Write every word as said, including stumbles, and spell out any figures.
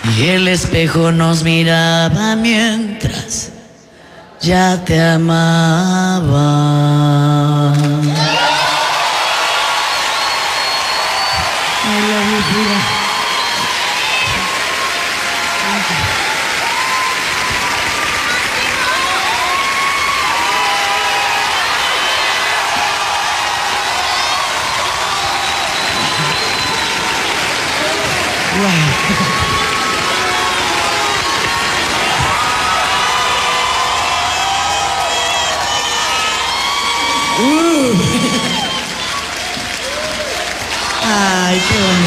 Y el espejo nos miraba mientras ya te amaba. I love you, Frida. Wow. Uh. Ay, qué bonito.